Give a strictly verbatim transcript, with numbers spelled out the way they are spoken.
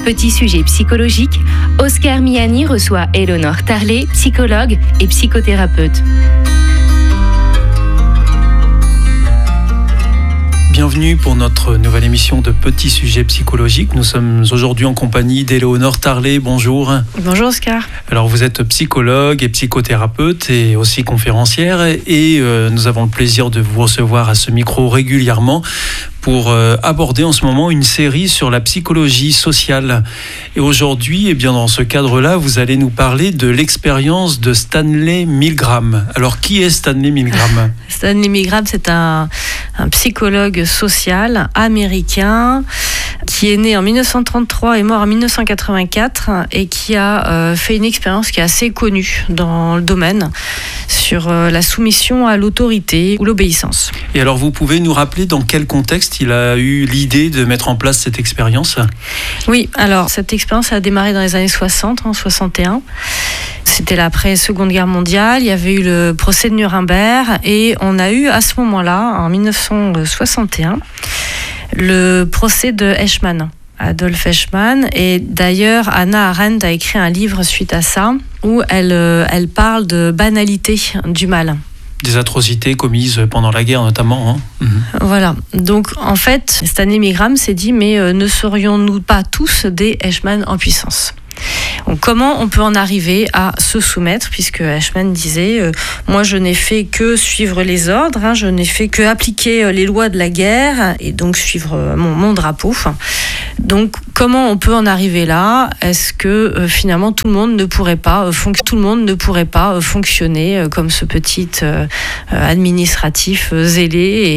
Petit sujet psychologique, Oscar Miani reçoit Éléonore Tarlet, psychologue et psychothérapeute. Bienvenue pour notre nouvelle émission de Petit sujet psychologique. Nous sommes aujourd'hui en compagnie d'Éléonore Tarlet. Bonjour. Bonjour Oscar. Alors vous êtes psychologue et psychothérapeute et aussi conférencière et euh, nous avons le plaisir de vous recevoir à ce micro régulièrement pour euh, aborder en ce moment une série sur la psychologie sociale. Et aujourd'hui, eh bien, dans ce cadre-là, vous allez nous parler de l'expérience de Stanley Milgram. Alors, qui est Stanley Milgram ? Stanley Milgram, c'est un, un psychologue social américain qui est né en dix-neuf cent trente-trois et mort en dix-neuf cent quatre-vingt-quatre et qui a euh, fait une expérience qui est assez connue dans le domaine sur euh, la soumission à l'autorité ou l'obéissance. Et alors, vous pouvez nous rappeler dans quel contexte il a eu l'idée de mettre en place cette expérience ? Oui, alors cette expérience a démarré dans les années soixante, en soixante et un. C'était l'après-Seconde Guerre mondiale, il y avait eu le procès de Nuremberg et on a eu à ce moment-là, en dix-neuf cent soixante et un, le procès de Eichmann. Adolf Eichmann, et d'ailleurs Hannah Arendt a écrit un livre suite à ça où elle, elle parle de banalité du mal. Des atrocités commises pendant la guerre notamment. Hein. Mmh. Voilà, donc en fait Stanley Milgram s'est dit mais euh, ne serions-nous pas tous des Eichmann en puissance ? Donc, comment on peut en arriver à se soumettre, puisque Eichmann disait euh, moi je n'ai fait que suivre les ordres, hein, je n'ai fait que appliquer les lois de la guerre et donc suivre mon, mon drapeau. Donc comment on peut en arriver là ? Est-ce que euh, finalement tout le monde ne pourrait pas euh, fonc- tout le monde ne pourrait pas euh, fonctionner euh, comme ce petit euh, administratif euh, zélé et